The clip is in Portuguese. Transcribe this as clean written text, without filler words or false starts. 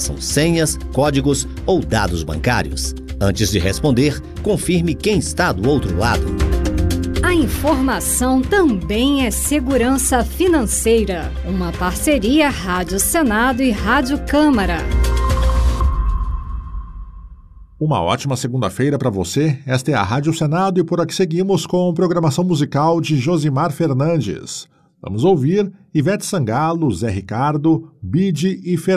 são senhas, códigos ou dados bancários. Antes de responder, confirme quem está do outro lado. A informação também é segurança financeira. Uma parceria Rádio Senado e Rádio Câmara. Uma ótima segunda-feira para você. Esta é a Rádio Senado e por aqui seguimos com programação musical de Josimar Fernandes. Vamos ouvir Ivete Sangalo, Zé Ricardo, Bide e Fernando.